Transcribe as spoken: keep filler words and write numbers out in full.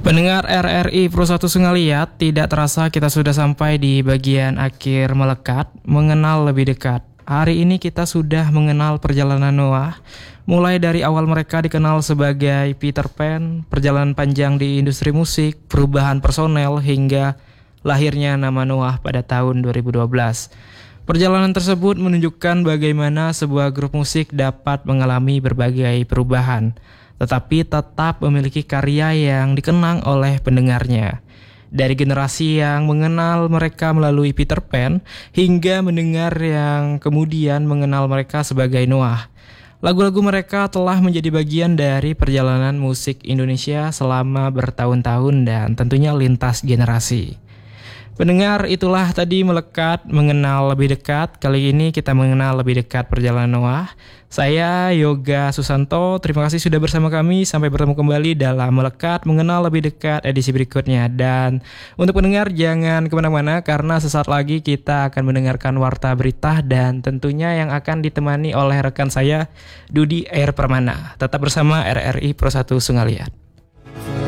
Pendengar R R I Pro satu Sungaliat, tidak terasa kita sudah sampai di bagian akhir melekat, mengenal lebih dekat. Hari ini kita sudah mengenal perjalanan Noah, mulai dari awal mereka dikenal sebagai Peter Pan, perjalanan panjang di industri musik, perubahan personel, hingga lahirnya nama Noah pada tahun dua ribu dua belas. Perjalanan tersebut menunjukkan bagaimana sebuah grup musik dapat mengalami berbagai perubahan, tetapi tetap memiliki karya yang dikenang oleh pendengarnya. Dari generasi yang mengenal mereka melalui Peter Pan, hingga mendengar yang kemudian mengenal mereka sebagai Noah. Lagu-lagu mereka telah menjadi bagian dari perjalanan musik Indonesia selama bertahun-tahun dan tentunya lintas generasi. Pendengar, itulah tadi melekat, mengenal lebih dekat. Kali ini kita mengenal lebih dekat perjalanan Noah. Saya Yoga Susanto, terima kasih sudah bersama kami. Sampai bertemu kembali dalam Melekat, Mengenal Lebih Dekat edisi berikutnya. Dan untuk pendengar jangan kemana-mana, karena sesaat lagi kita akan mendengarkan Warta Berita dan tentunya yang akan ditemani oleh rekan saya Dudi Air Permana. Tetap bersama R R I Pro satu Sungaliat.